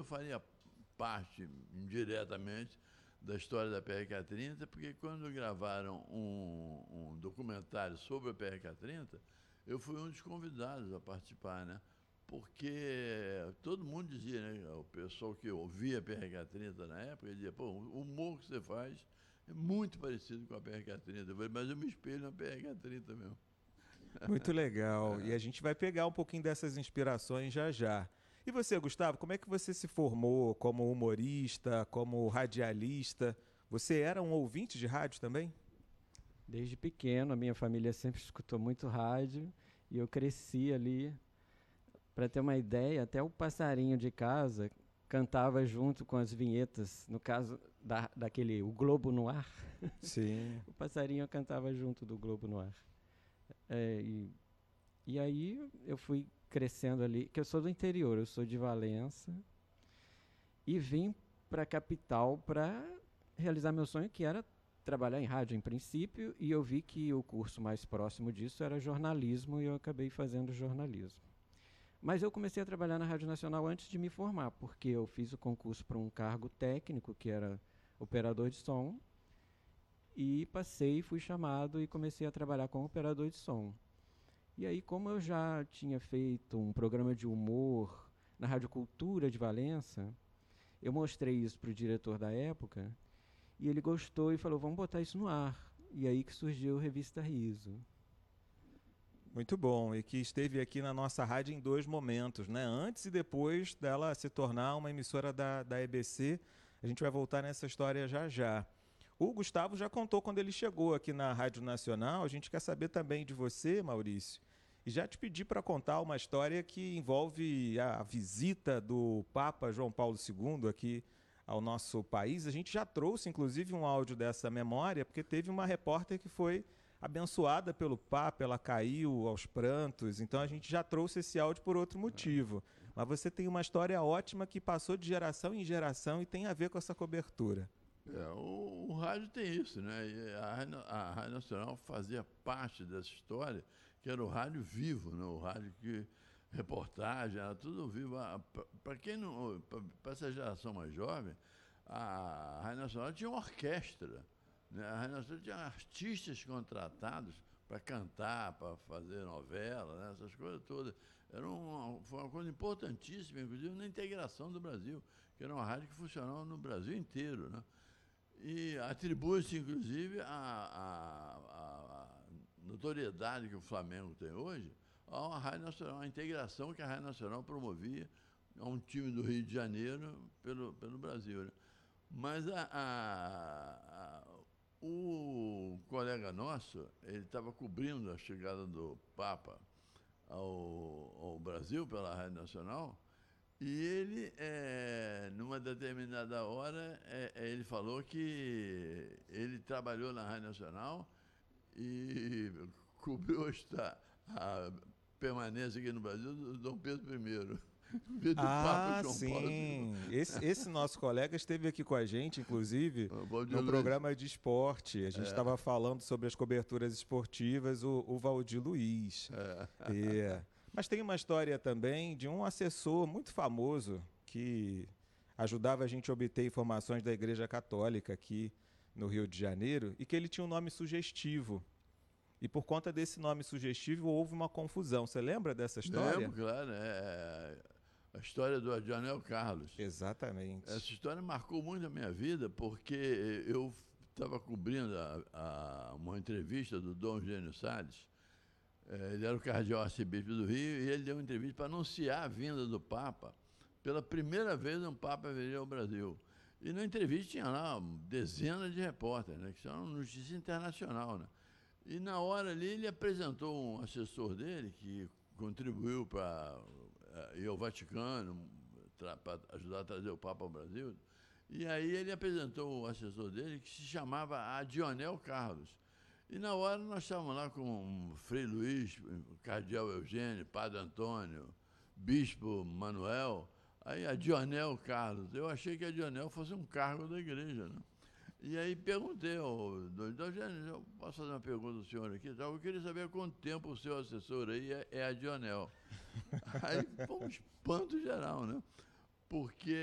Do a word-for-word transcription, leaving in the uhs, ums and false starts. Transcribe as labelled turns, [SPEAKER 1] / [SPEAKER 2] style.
[SPEAKER 1] eu faria parte, indiretamente, da história da P R K trinta, porque quando gravaram um, um documentário sobre a P R K trinta, eu fui um dos convidados a participar, né? Porque todo mundo dizia, né? O pessoal que ouvia a P R K trinta na época, dizia, pô, o humor que você faz é muito parecido com a P R K trinta. Eu falei, mas eu me espelho na P R K trinta mesmo.
[SPEAKER 2] Muito legal. E a gente vai pegar um pouquinho dessas inspirações já já. E você, Gustavo, como é que você se formou como humorista, como radialista? Você era um ouvinte de rádio também?
[SPEAKER 3] Desde pequeno, a minha família sempre escutou muito rádio e eu cresci ali. Para ter uma ideia, até o passarinho de casa cantava junto com as vinhetas, no caso da, daquele O Globo no Ar.
[SPEAKER 2] Sim.
[SPEAKER 3] O passarinho cantava junto do Globo no Ar. É, e, e aí eu fui crescendo ali, que eu sou do interior, eu sou de Valença, e vim para a capital para realizar meu sonho, que era trabalhar em rádio em princípio, e eu vi que o curso mais próximo disso era jornalismo, e eu acabei fazendo jornalismo. Mas eu comecei a trabalhar na Rádio Nacional antes de me formar, porque eu fiz o concurso para um cargo técnico, que era operador de som, e passei, fui chamado e comecei a trabalhar como operador de som. E aí, como eu já tinha feito um programa de humor na Rádio Cultura de Valença, eu mostrei isso para o diretor da época, e ele gostou e falou, vamos botar isso no ar. E aí que surgiu a Revista Riso.
[SPEAKER 2] Muito bom, e que esteve aqui na nossa rádio em dois momentos, né? Antes e depois dela se tornar uma emissora da, da E B C. A gente vai voltar nessa história já já. O Gustavo já contou quando ele chegou aqui na Rádio Nacional. A gente quer saber também de você, Maurício, e já te pedi para contar uma história que envolve a visita do Papa João Paulo segundo aqui ao nosso país. A gente já trouxe, inclusive, um áudio dessa memória, porque teve uma repórter que foi abençoada pelo Papa, ela caiu aos prantos, então a gente já trouxe esse áudio por outro motivo. Mas você tem uma história ótima que passou de geração em geração e tem a ver com essa cobertura.
[SPEAKER 1] É, o, o rádio tem isso, né? E a, rádio- a Rádio Nacional fazia parte dessa história, que era o rádio vivo, né? O rádio que reportagem, era tudo vivo. Para quem não, para essa geração mais jovem, a Rádio Nacional tinha uma orquestra, né? A Rádio Nacional tinha artistas contratados para cantar, para fazer novela, né? Essas coisas todas. Era uma, foi uma coisa importantíssima, inclusive na integração do Brasil, que era uma rádio que funcionava no Brasil inteiro, né? E atribui-se, inclusive, a, a, a notoriedade que o Flamengo tem hoje a uma Rádio Nacional, a integração que a Rádio Nacional promovia a um time do Rio de Janeiro pelo, pelo Brasil, né? Mas a, a, a, o colega nosso, ele estava cobrindo a chegada do Papa ao, ao Brasil pela Rádio Nacional. E ele, é, numa determinada hora, é, é, ele falou que ele trabalhou na Rádio Nacional e cobriu esta, a permanência aqui no Brasil do Dom Pedro primeiro, do Papa
[SPEAKER 2] Ah,
[SPEAKER 1] João Paulo
[SPEAKER 2] sim.
[SPEAKER 1] segundo.
[SPEAKER 2] Esse, esse nosso colega esteve aqui com a gente, inclusive,
[SPEAKER 1] O Valdir
[SPEAKER 2] no
[SPEAKER 1] Luiz.
[SPEAKER 2] programa de esporte. A gente estava falando sobre as coberturas esportivas, o, o Valdir Luiz. É. Mas tem uma história também de um assessor muito famoso que ajudava a gente a obter informações da Igreja Católica aqui no Rio de Janeiro e que ele tinha um nome sugestivo. E por conta desse nome sugestivo houve uma confusão. Você lembra dessa história?
[SPEAKER 1] Lembro, claro, é a história do Adionel Carlos.
[SPEAKER 2] Exatamente.
[SPEAKER 1] Essa história marcou muito a minha vida, porque eu estava cobrindo a, a, uma entrevista do Dom Eugênio Salles. Ele era o cardeal arcebispo do Rio e ele deu uma entrevista para anunciar a vinda do Papa. Pela primeira vez um Papa viria ao Brasil. E na entrevista tinha lá dezenas de repórteres, né, que isso era uma notícia internacional, né? E na hora ali ele apresentou um assessor dele que contribuiu para ir ao Vaticano, para ajudar a trazer o Papa ao Brasil. E aí ele apresentou o assessor dele que se chamava Adionel Carlos. E na hora nós estávamos lá com o Frei Luiz, o cardeal Eugênio, Padre Antônio, Bispo Manuel, aí Adionel Carlos. Eu achei que Adionel fosse um cargo da igreja, né? E aí perguntei ao Dom Eugênio, eu posso fazer uma pergunta ao senhor aqui? Eu queria saber há quanto tempo o seu assessor aí é, é Adionel. Aí foi um espanto geral, né? Porque